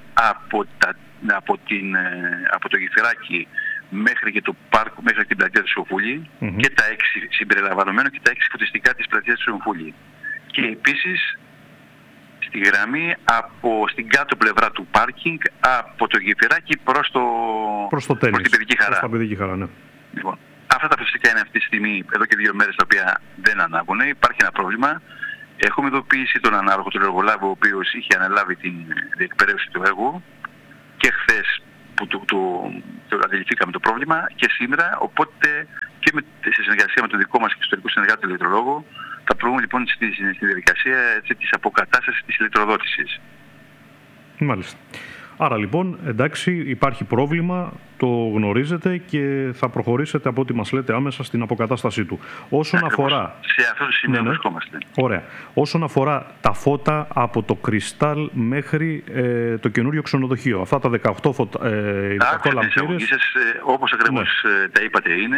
από το Γεφυράκι μέχρι και το πάρκο, μέχρι την πλατεία του Σοφούλη, και τα 6 συμπεριλαμβανομένο και τα 6 φωτιστικά της πλατείας του Σοφούλη. Και επίσης στη γραμμή στην κάτω πλευρά του πάρκινγκ από το Γεφυράκι προς την Παιδική Χαρά. Προς τα Παιδική Χαρά, ναι. Λοιπόν, αυτά τα φωτιστικά είναι αυτή τη στιγμή, εδώ και 2 μέρες, τα οποία δεν ανάβουν. Υπάρχει ένα πρόβλημα. Έχουμε ειδοποιήσει τον ανάλογο, τον εργολάβο, ο οποίος είχε αναλάβει την διεκπαιρέωση του έργου, και χθες που το αντιληφθήκαμε το πρόβλημα, και σήμερα, οπότε και σε συνεργασία με τον δικό μας ιστορικό συνεργάτη, τον ηλεκτρολόγο, θα προβούμε λοιπόν στη διαδικασία της αποκατάστασης της ηλεκτροδότησης. Μάλιστα. Άρα λοιπόν, εντάξει, υπάρχει πρόβλημα, το γνωρίζετε και θα προχωρήσετε, από ό,τι μας λέτε, άμεσα στην αποκατάστασή του. Όσον αφορά... Σε αυτό το σημείο βρισκόμαστε. Ωραία. Όσον αφορά τα φώτα από το Κρυστάλ μέχρι το καινούριο ξενοδοχείο, αυτά τα 18 λαμπτήρες... Όπως ακριβώς τα είπατε, είναι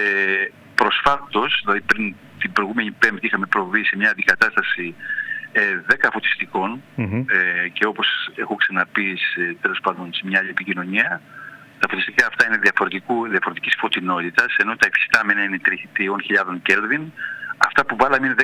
προσφάτως, δηλαδή πριν την προηγούμενη Πέμπτη, είχαμε προβεί σε μια αντικατάσταση 10 φωτιστικών, και όπως έχω ξαναπεί τέλος πάντων σε μια άλλη επικοινωνία, τα φωτιστικά αυτά είναι διαφορετικής φωτεινότητας, ενώ τα υφιστάμενα είναι 3.000 Κέλβιν. Αυτά που βάλαμε είναι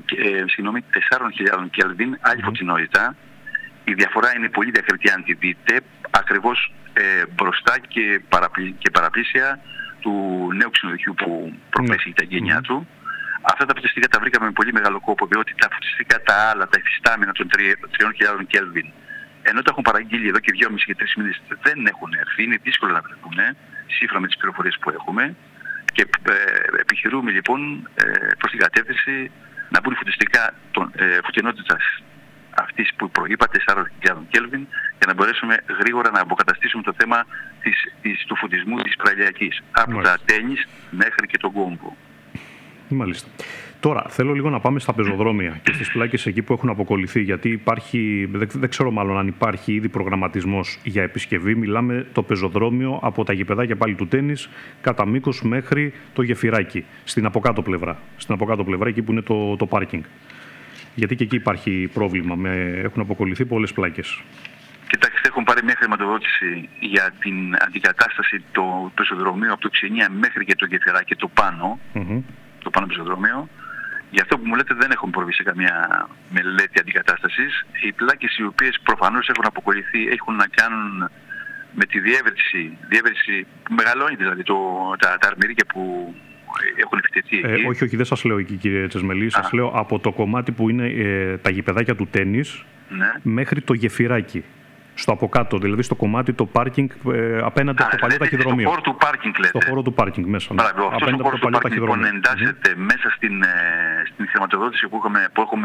4.000 Κέλβιν, άλλη φωτεινότητα. Η διαφορά είναι πολύ διακριτή, αν τη δείτε, ακριβώς μπροστά και παραπλήσια του νέου ξενοδοχείου που προχθές τα γενιά του. Αυτά τα φωτιστικά τα βρήκαμε με πολύ μεγάλο κόπο, διότι τα φωτιστικά τα άλλα, τα υφιστάμενα των 3.000 Κέλβιν, ενώ τα έχουν παραγγείλει εδώ και 2,5 και 3 μήνες, δεν έχουν έρθει. Είναι δύσκολο να βρεθούν, σύμφωνα με τις πληροφορίες που έχουμε. Και επιχειρούμε λοιπόν προς την κατεύθυνση να μπουν φωτιστικά φωτεινότητας αυτής που προείπατε, 4.000 Κέλβιν, για να μπορέσουμε γρήγορα να αποκαταστήσουμε το θέμα του φωτισμού της Πραλιακής, από τα τένις μέχρι και τον κόμπο. Μάλιστα. Τώρα, θέλω λίγο να πάμε στα πεζοδρόμια και στις πλάκες εκεί που έχουν αποκολληθεί, γιατί υπάρχει, δεν ξέρω μάλλον αν υπάρχει ήδη προγραμματισμός για επισκευή. Μιλάμε το πεζοδρόμιο από τα γηπεδάκια πάλι του τένις, κατά μήκος μέχρι το Γεφυράκι, στην αποκάτω πλευρά. Στην αποκάτω πλευρά, εκεί που είναι το πάρκινγκ. Γιατί και εκεί υπάρχει πρόβλημα, έχουν αποκολληθεί πολλές πλάκες. Κοιτάξτε, έχουν πάρει μια χρηματοδότηση για την αντικατάσταση του πεζοδρομίου από το Ξενία μέχρι και το Γεφυράκι, το πάνω. Το πάνω πεζοδρόμιο. Γι' αυτό που μου λέτε, δεν έχουν προβεί σε καμία μελέτη αντικατάστασης. Οι πλάκες οι οποίες προφανώς έχουν αποκολληθεί έχουν να κάνουν με τη διεύρυνση που μεγαλώνει, δηλαδή τα αρμυρίκια που έχουν επιτεθεί εκεί. Όχι, δεν σας λέω εκεί, κύριε Τσεσμελή. Σας λέω από το κομμάτι που είναι τα γηπεδάκια του τένις, μέχρι το Γεφυράκι. Στο αποκάτω, δηλαδή στο κομμάτι το πάρκινγκ απέναντι από το παλιό ταχυδρομείο. Στο χώρο του πάρκινγκ, λέτε. Στο χώρο του πάρκινγκ μέσα. Ναι. Μπράβο, αυτός ο χώρος του πάρκινγκ λοιπόν εντάσσεται μέσα στην χρηματοδότηση που έχουμε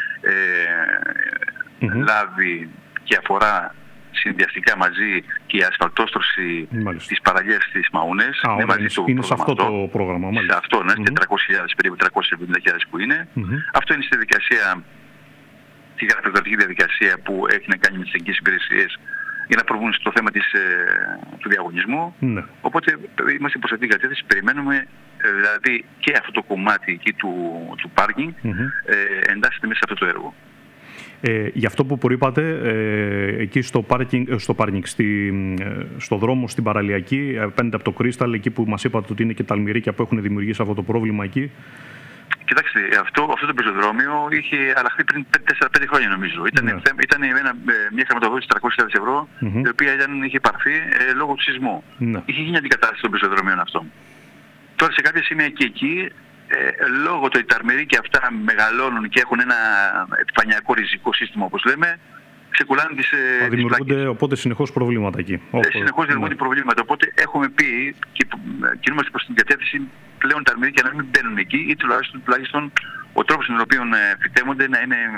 λάβει, και αφορά συνδυαστικά μαζί και η ασφαλτόστρωση της παραλίας της Μαούνες. Είναι σε αυτό το πρόγραμμα. Σε αυτό, ναι, 400.000, περίπου 370.000 που είναι. Αυτό είναι στη διαδικασία, τη γραφειοκρατική διαδικασία που έχει να κάνει με τις εγγύες υπηρεσίες για να προβούν στο θέμα του διαγωνισμού. Ναι. Οπότε είμαστε προς αυτήν την κατεύθυνση, περιμένουμε δηλαδή και αυτό το κομμάτι εκεί του πάρκινγκ εντάσσεται μέσα σε αυτό το έργο. Για αυτό που προείπατε, εκεί στο πάρκινγκ, στο δρόμο στην παραλιακή, απέναντι από το Κρίσταλ, εκεί που μας είπατε ότι είναι και τα αλμυρίκια που έχουν δημιουργήσει αυτό το πρόβλημα εκεί. Κοιτάξτε, αυτό το πεζοδρόμιο είχε αλλάχθει πριν 4-5 χρόνια νομίζω. Ήταν μια χρηματοδότηση 300.000 ευρώ, η οποία είχε πάρθει λόγω του σεισμού. Είχε γίνει αντικατάσταση των πεζοδρομίων αυτών. Τώρα σε κάποια σημεία και εκεί, λόγω του ότι τα αρμερίκια αυτά μεγαλώνουν και έχουν ένα επιφανειακό ριζικό σύστημα, όπως λέμε, ξεκουλάνε τις πλάκες. Δημιουργούνται οπότε συνεχώς προβλήματα εκεί. Συνεχώς δημιουργούνται προβλήματα. Οπότε έχουμε πει και κινούμαστε προς την κατεύθυνση πλέον τα αρμερίκια να μην μπαίνουν εκεί, ή τουλάχιστον ο τρόπος με τον οποίο φυτέμονται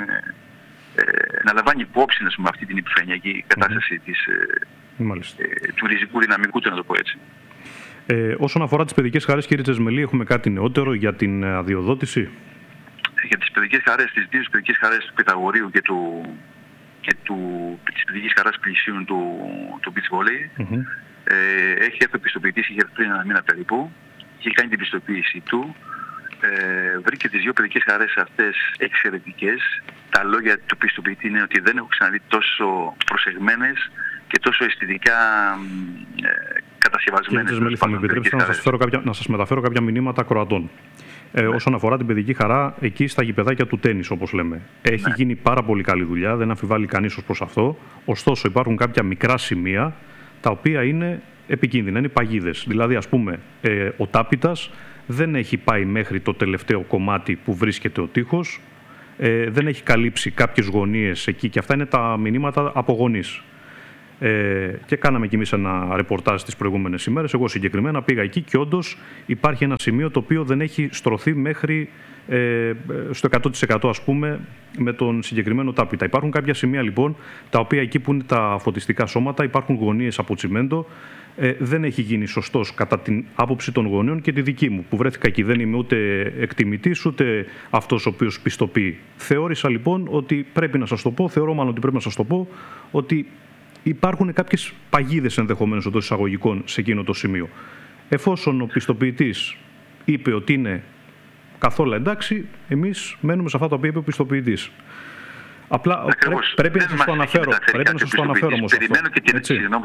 να λαμβάνει υπόψη αυτή την επιφανειακή κατάσταση του ριζικού δυναμικού, να το πω έτσι. Όσον αφορά τις παιδικές χαρές, κύριε Τσεσμελή, έχουμε κάτι νεότερο για την αδειοδότηση? Για τις παιδικές χαρές, τις δύο παιδικές χαρές του Πυθαγορείου και της παιδικής χαράς πλησίων του beach volley, έχει έρθει ο πιστοποιητής, είχε έρθει πριν ένα μήνα περίπου, είχε κάνει την πιστοποίηση του, βρήκε τις δύο παιδικές χαρές αυτές εξαιρετικές. Τα λόγια του πιστοποιητή είναι ότι δεν έχω ξαναδεί τόσο προσεγμένες και τόσο αισθητικά κατασκευασμένες. Κύριε Τσεσμελή, θα με επιτρέψετε να σας μεταφέρω κάποια μηνύματα ακροατών. Όσον αφορά την παιδική χαρά, εκεί στα γηπεδάκια του τένις, όπως λέμε, έχει γίνει πάρα πολύ καλή δουλειά, δεν αμφιβάλλει κανείς ως προς αυτό. Ωστόσο, υπάρχουν κάποια μικρά σημεία τα οποία είναι επικίνδυνα, είναι παγίδες. Δηλαδή, ας πούμε, ο τάπητας δεν έχει πάει μέχρι το τελευταίο κομμάτι που βρίσκεται ο τοίχος, δεν έχει καλύψει κάποιες γωνίες εκεί, και αυτά είναι τα μηνύματα από γονείς. Και κάναμε κι εμείς ένα ρεπορτάζ τις προηγούμενες ημέρες. Εγώ συγκεκριμένα πήγα εκεί και όντως υπάρχει ένα σημείο το οποίο δεν έχει στρωθεί μέχρι στο 100% ας πούμε με τον συγκεκριμένο τάπητα. Υπάρχουν κάποια σημεία λοιπόν τα οποία εκεί που είναι τα φωτιστικά σώματα υπάρχουν γωνίες από τσιμέντο. Δεν έχει γίνει σωστός κατά την άποψη των γονέων και τη δική μου που βρέθηκα εκεί. Δεν είμαι ούτε εκτιμητής ούτε αυτός ο οποίος πιστοποιεί. Θεώρησα λοιπόν ότι πρέπει να σας το πω, θεωρώ μάλλον ότι πρέπει να σας το πω, ότι υπάρχουν κάποιες παγίδες ενδεχομένως εντός εισαγωγικών σε εκείνο το σημείο. Εφόσον ο πιστοποιητής είπε ότι είναι καθόλου εντάξει, εμείς μένουμε σε αυτά τα οποία είπε ο πιστοποιητής. Απλά πρέπει να σας το αναφέρω. Όμως περιμένω και την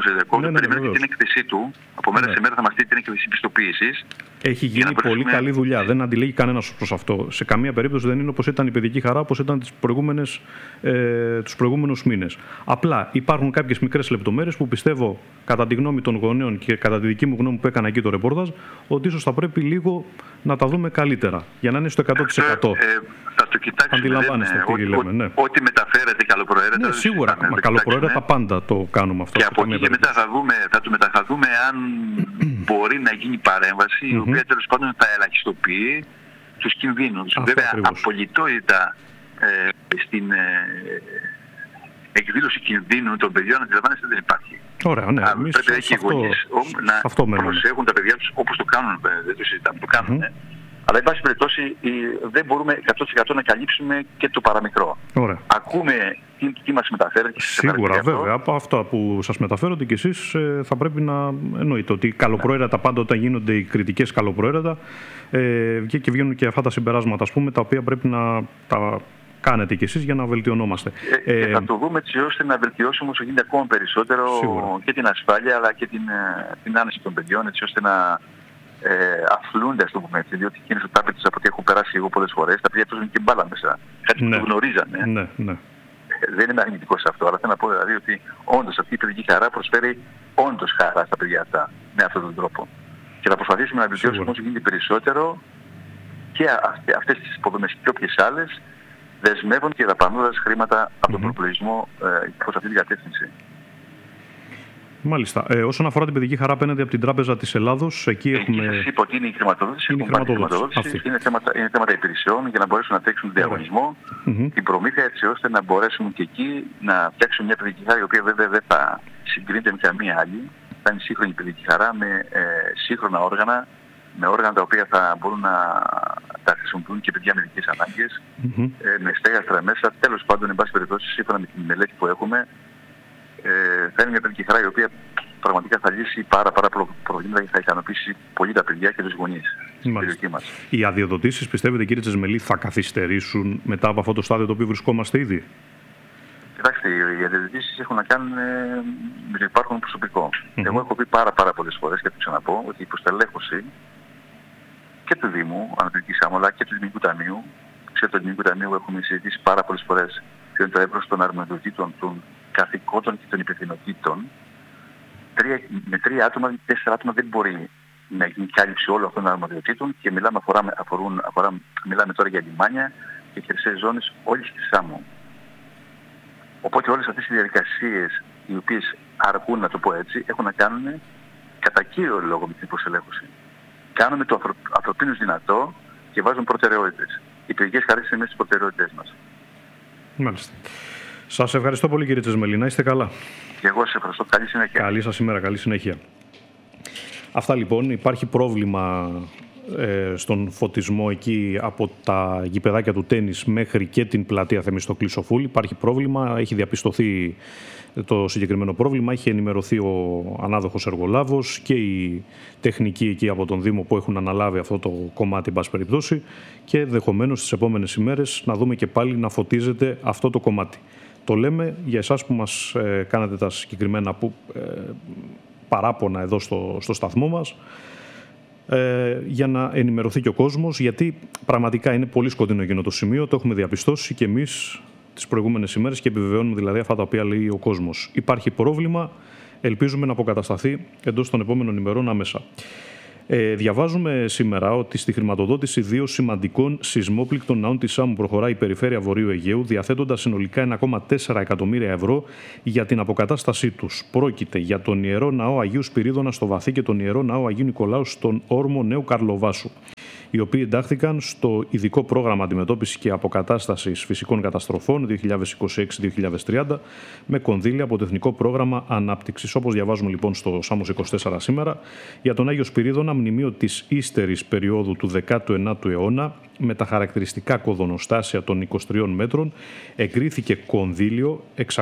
έκθεσή του. Από μέρα σε μέρα θα μας δει την έκθεση πιστοποίησης. Έχει γίνει πολύ καλή δουλειά. Δεν αντιλέγει κανένας προς αυτό. Σε καμία περίπτωση δεν είναι όπως ήταν η παιδική χαρά, όπως ήταν τους προηγούμενους μήνες. Απλά υπάρχουν κάποιες μικρές λεπτομέρειες που πιστεύω, κατά τη γνώμη των γονέων και κατά τη δική μου γνώμη που έκανα εκεί το ρεπόρταζ, ότι ίσως θα πρέπει λίγο να τα δούμε καλύτερα για να είναι στο 100%. Θα το κοιτάξουμε. Αντιλαμβάνεστε τι λέμε, ναι. Ό,τι μεταφέρεται καλοπροαίρετα. Ναι, σίγουρα. Καλοπροαίρετα πάντα το κάνουμε αυτό. Και από εκεί και μετά θα δούμε αν μπορεί να γίνει παρέμβαση η οποία τέλος πάντων θα ελαχιστοποιεί τους κινδύνους. Βέβαια, απολυτότητα στην εκδήλωση κινδύνου των παιδιών, αντιλαμβάνεστε, δεν υπάρχει. Ωραία, ναι. Πρέπει να έχει γονείς να προσέχουν τα παιδιά τους όπως το κάνουν, δεν το συζητάμε, το κάνουν. Αλλά, εν πάση περιπτώσει, δεν μπορούμε 100% να καλύψουμε και το παραμικρό. Ωραία. Ακούμε τι μας μεταφέρετε. Σίγουρα, βέβαια. Από αυτά που σας μεταφέρονται κι εσείς θα πρέπει να εννοείτε ότι καλοπροαίρετα πάντα όταν γίνονται οι κριτικές καλοπροαίρετα και βγαίνουν και αυτά τα συμπεράσματα, ας πούμε, τα οποία πρέπει να τα κάνετε κι εσείς για να βελτιωνόμαστε. Θα το δούμε έτσι ώστε να βελτιώσουμε όσο γίνεται ακόμα περισσότερο και την ασφάλεια αλλά και την άνεση των παιδιών, έτσι ώστε να αφλούνται, ας το πούμε έτσι, διότι εκείνες ο τάπητες από ό,τι έχω περάσει εγώ πολλές φορές, τα παιδιά παίζουν και μπάλα μέσα. Κάτι που το γνωρίζανε. Ναι. Δεν είμαι αρνητικός σε αυτό, αλλά θέλω να πω δηλαδή ότι όντως αυτή η παιδική χαρά προσφέρει όντως χαρά στα παιδιά αυτά με αυτόν τον τρόπο. Και θα προσπαθήσουμε να βελτιώσουμε όσο γίνεται περισσότερο και αυτές τις υποδομές και όποιες άλλες, δεσμεύουν και δαπανώντας χρήματα από τον προπολογισμό προς αυτή την κατεύθυνση. Μάλιστα. Όσον αφορά την παιδική χαρά απέναντι από την Τράπεζα της Ελλάδος, εκεί έχουμε... Σας είπα ότι είναι η χρηματοδότηση. Είναι θέματα υπηρεσιών για να μπορέσουν να τρέξουν τον διαγωνισμό, την προμήθεια, έτσι ώστε να μπορέσουν και εκεί να φτιάξουν μια παιδική χαρά η οποία βέβαια δεν θα συγκρίνεται με καμία άλλη. Θα είναι σύγχρονη παιδική χαρά με σύγχρονα όργανα, με όργανα τα οποία θα μπορούν να τα χρησιμοποιούν και παιδιά με ειδικές ανάγκες, με στέγαστρα μέσα. Τέλος πάντων, εν πάση περιπτώσει, σύμφωνα με την μελέτη που έχουμε, θα είναι μια παιδική χαρά η οποία πραγματικά θα λύσει πάρα πολλά προβλήματα και θα ικανοποιήσει πολύ τα παιδιά και τους γονείς στην περιοχή μας. Οι αδειοδοτήσεις, πιστεύετε κύριε Τσεσμελή, θα καθυστερήσουν μετά από αυτό το στάδιο το οποίο βρισκόμαστε ήδη? Κοιτάξτε, οι αδειοδοτήσεις έχουν να κάνουν με το υπάρχον προσωπικό. Εγώ έχω πει πάρα πολλές φορές και θα το ξαναπώ ότι η υποστελέχωση και του Δήμου, Ανατολική Σάμου, αλλά και του Ελληνικού Ταμείου, ξέρετε, το Ελληνικό Ταμείο έχουμε συζητήσει πάρα πολλές φορές ποιο είναι το εύρος των αρμοδιοτήτων, των καθηκόντων και των υπευθυνοτήτων. Με 3 άτομα, 4 άτομα δεν μπορεί να γίνει κάλυψη όλων αυτών των αρμοδιοτήτων και μιλάμε τώρα για λιμάνια και χερσαίες ζώνες όλης της Σάμου. Οπότε όλες αυτές οι διαδικασίες οι οποίες αρκούν, να το πω έτσι, έχουν να κάνουν κατά κύριο λόγο με την υποστελέχωση. Κάνουμε το ανθρωπίνως δυνατό και βάζουμε προτεραιότητες. Οι παιδικές χαρές είναι μέσα στις προτεραιότητες μας. Μάλιστα. Σας ευχαριστώ πολύ κύριε Τσεσμελή. Να είστε καλά. Και εγώ σας ευχαριστώ. Καλή συνέχεια. Καλή σας ημέρα. Καλή συνέχεια. Αυτά λοιπόν. Υπάρχει πρόβλημα στον φωτισμό εκεί από τα γηπεδάκια του τένις μέχρι και την πλατεία Θεμιστοκλή Σοφούλη. Υπάρχει πρόβλημα. Έχει διαπιστωθεί το συγκεκριμένο πρόβλημα. Έχει ενημερωθεί ο ανάδοχος εργολάβος και οι τεχνικοί εκεί από τον Δήμο που έχουν αναλάβει αυτό το κομμάτι, εν πάση περιπτώσει, και ενδεχομένως στις επόμενες ημέρες να δούμε και πάλι να φωτίζεται αυτό το κομμάτι. Το λέμε για εσάς που μας κάνατε τα συγκεκριμένα παράπονα εδώ στο σταθμό μας, για να ενημερωθεί και ο κόσμος, γιατί πραγματικά είναι πολύ σκοτεινό εκείνο το σημείο, το έχουμε διαπιστώσει και εμείς τις προηγούμενες ημέρες και επιβεβαιώνουμε δηλαδή αυτά τα οποία λέει ο κόσμος. Υπάρχει πρόβλημα, ελπίζουμε να αποκατασταθεί εντός των επόμενων ημερών άμεσα. Διαβάζουμε σήμερα ότι στη χρηματοδότηση 2 σημαντικών σεισμόπληκτων ναών της Σάμου προχωράει η Περιφέρεια Βορείου Αιγαίου, διαθέτοντας συνολικά 1,4 εκατομμύρια ευρώ για την αποκατάστασή τους. Πρόκειται για τον Ιερό Ναό Αγίου Σπυρίδωνα στο Βαθύ και τον Ιερό Ναό Αγίου Νικολάου στον όρμο Νέου Καρλοβάσου, οι οποίοι εντάχθηκαν στο ειδικό πρόγραμμα αντιμετώπισης και αποκατάστασης φυσικών καταστροφών 2026-2030 με κονδύλια από το Εθνικό Πρόγραμμα Ανάπτυξης. Όπως διαβάζουμε λοιπόν στο Σάμος 24 σήμερα, για τον Άγιο Σπυρίδωνα, μνημείο της ύστερης περίοδου του 19ου αιώνα, με τα χαρακτηριστικά κοδονοστάσια των 23 μέτρων, εγκρίθηκε κονδύλιο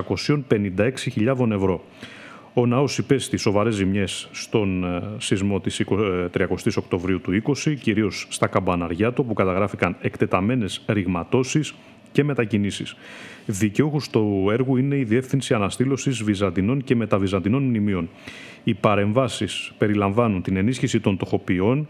656.000 ευρώ. Ο ναός υπέστη σοβαρές ζημιές στον σεισμό της 30 Οκτωβρίου του 20, κυρίως στα καμπαναριά του, που καταγράφηκαν εκτεταμένες ρηγματώσεις και μετακινήσεις. Δικαιούχος του έργου είναι η Διεύθυνση Αναστήλωσης Βυζαντινών και Μεταβυζαντινών Μνημείων. Οι παρεμβάσεις περιλαμβάνουν την ενίσχυση των τοχοποιών,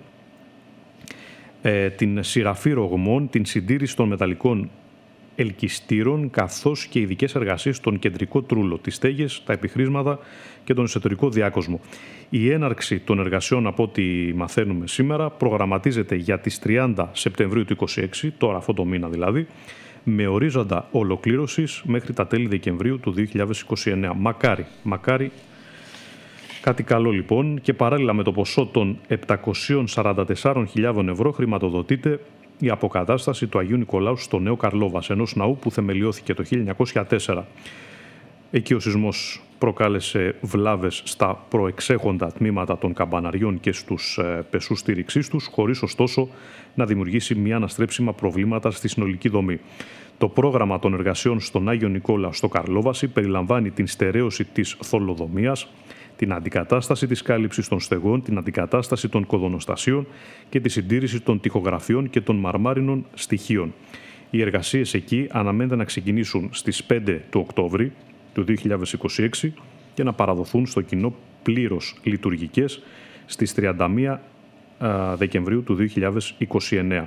την σειραφή ρογμών, την συντήρηση των μεταλλικών ελκυστήρων, καθώς και ειδικές εργασίες στον κεντρικό τρούλο, τις στέγες, τα επιχρήσματα και τον εσωτερικό διάκοσμο. Η έναρξη των εργασιών, από ό,τι μαθαίνουμε σήμερα, προγραμματίζεται για τις 30 Σεπτεμβρίου του 2026, τώρα αυτό το μήνα δηλαδή, με ορίζοντα ολοκλήρωσης μέχρι τα τέλη Δεκεμβρίου του 2029. Μακάρι. Κάτι καλό λοιπόν, και παράλληλα με το ποσό των 744.000 ευρώ χρηματοδοτείται η αποκατάσταση του Αγίου Νικολάου στο Νέο Καρλόβας, ενός ναού που θεμελιώθηκε το 1904. Εκεί ο σεισμός προκάλεσε βλάβες στα προεξέχοντα τμήματα των καμπαναριών και στους πεσούς στήριξής τους, χωρίς ωστόσο να δημιουργήσει μια αναστρέψιμα προβλήματα στη συνολική δομή. Το πρόγραμμα των εργασιών στον Άγιο Νικόλαο στο Καρλόβαση περιλαμβάνει την στερέωση της θολοδομίας, την αντικατάσταση της κάλυψης των στεγών, την αντικατάσταση των κοδονοστασίων και τη συντήρηση των τοιχογραφιών και των μαρμάρινων στοιχείων. Οι εργασίες εκεί αναμένεται να ξεκινήσουν στις 5 του Οκτώβρη του 2026 και να παραδοθούν στο κοινό πλήρως λειτουργικές στις 31 Δεκεμβρίου του 2029.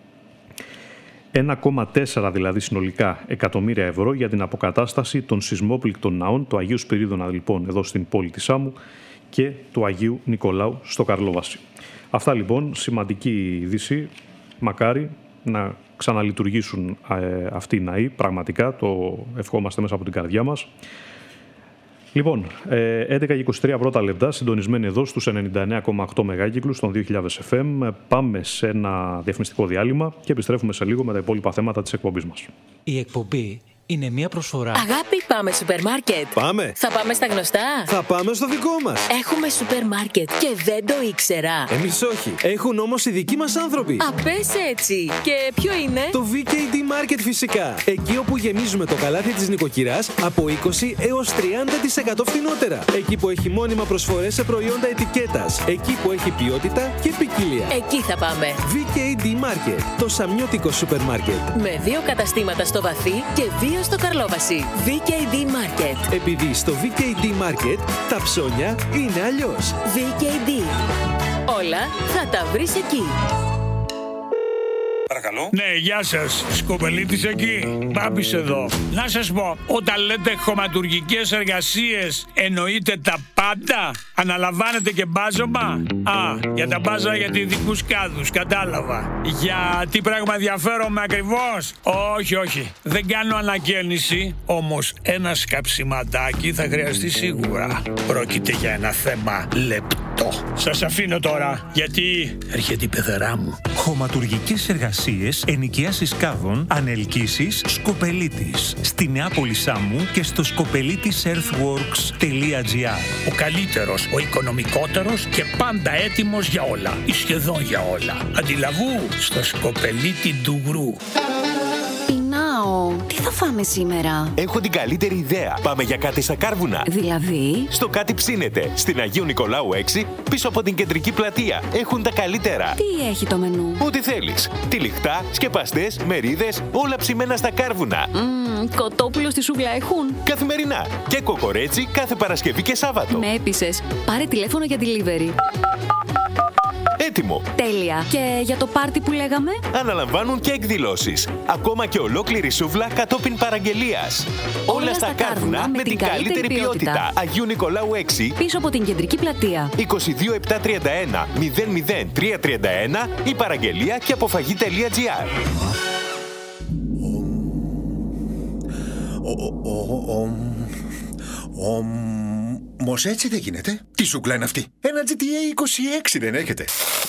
1,4 δηλαδή συνολικά εκατομμύρια ευρώ για την αποκατάσταση των σεισμόπληκτων ναών του Αγίου Σπυρίδωνα λοιπόν εδώ στην πόλη της Σάμου και του Αγίου Νικολάου στο Καρλόβαση. Αυτά λοιπόν, σημαντική είδηση, μακάρι να ξαναλειτουργήσουν αυτοί οι ναοί, πραγματικά το ευχόμαστε μέσα από την καρδιά μας. Λοιπόν, 11 και 23 πρώτα λεπτά, συντονισμένοι εδώ στους 99,8 μεγάκυκλους των 2000 FM. Πάμε σε ένα διαφημιστικό διάλειμμα και επιστρέφουμε σε λίγο με τα υπόλοιπα θέματα της εκπομπής μας. Η εκπομπή είναι μια προσφορά. Αγάπη, πάμε σούπερ μάρκετ. Πάμε. Θα πάμε στα γνωστά. Θα πάμε στο δικό μας. Έχουμε σούπερ μάρκετ και δεν το ήξερα. Εμείς όχι. Έχουν όμως οι δικοί μας άνθρωποι. Α, πες έτσι. Και ποιο είναι? Το VKD Market φυσικά. Εκεί όπου γεμίζουμε το καλάθι της νοικοκυράς από 20 έως 30% φθηνότερα. Εκεί που έχει μόνιμα προσφορές σε προϊόντα ετικέτας. Εκεί που έχει ποιότητα και ποικιλία. Εκεί θα πάμε. VKD Market. Το σαμιώτικο σούπερ μάρκετ. Με 2 καταστήματα στο Βαθύ και 2 στο Καρλόβαση. VKD Market. Επειδή στο VKD Market τα ψώνια είναι αλλιώς. VKD. Όλα θα τα βρεις εκεί. Παρακαλώ. Ναι, γεια σας. Σκοπελίτης εκεί. Μπάμπης εδώ. Να σας πω, όταν λέτε χωματουργικές εργασίες, εννοείτε τα πάντα? Αναλαμβάνετε και μπάζωμα? Για τα μπάζα για ειδικούς κάδους, κατάλαβα. Για τι πράγμα ενδιαφέρομαι ακριβώς? Όχι. Δεν κάνω ανακαίνιση, όμως ένα σκαψιματάκι θα χρειαστεί σίγουρα. Πρόκειται για ένα θέμα λεπτό. Σας αφήνω τώρα, γιατί έρχεται η πεθερά μου. Χωματουργικές εργασίες, ενοικίασης κάδων, ανελκύσεις, Σκοπελίτης. Στη Νεάπολη Σάμου και στο skopelitisearthworks.gr. Ο καλύτερος, ο οικονομικότερος και πάντα έτοιμος για όλα. Ή σχεδόν για όλα. Αντιλαβού στο Σκοπελίτη Ντουγρού. Τι θα φάμε σήμερα? Έχω την καλύτερη ιδέα. Πάμε για κάτι στα Κάρβουνα. Δηλαδή? Στο Κάτι Ψήνεται. Στην Αγίου Νικολάου 6, πίσω από την κεντρική πλατεία. Έχουν τα καλύτερα. Τι έχει το μενού? Ό,τι θέλεις. Τυλιχτά, σκεπαστές, μερίδες, όλα ψημένα στα Κάρβουνα. Κοτόπουλο στη σούβλα έχουν? Καθημερινά. Και κοκορέτσι κάθε Παρασκευή και Σάββατο. Με έπεισες. Πάρε τηλέφωνο για delivery. Έτοιμο. Τέλεια. Και για το πάρτι που λέγαμε? Αναλαμβάνουν και εκδηλώσεις. Ακόμα και ολόκληρη σούβλα κατόπιν παραγγελίας. Όλα στα Κάρβουνα με την καλύτερη ποιότητα. Αγίου Νικολάου 6. Πίσω από την κεντρική πλατεία. 22731 00331 ή παραγγελία και αποφαγή.gr. Όμως έτσι δεν γίνεται. Τι σούκλα είναι αυτή? Ένα GTA 26 δεν έχετε?